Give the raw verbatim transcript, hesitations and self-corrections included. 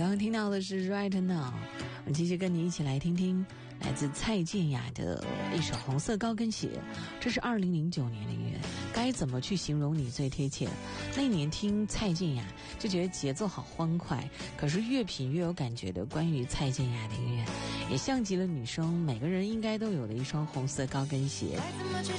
刚刚听到的是 Right Now， 我们继续跟你一起来听听来自蔡健雅的一首《红色高跟鞋》，这是二零零九年的音乐。该怎么去形容你最贴切？那一年听蔡健雅就觉得节奏好欢快，可是越品越有感觉的关于蔡健雅的音乐，也像极了女生每个人应该都有的一双红色高跟鞋。 该怎么去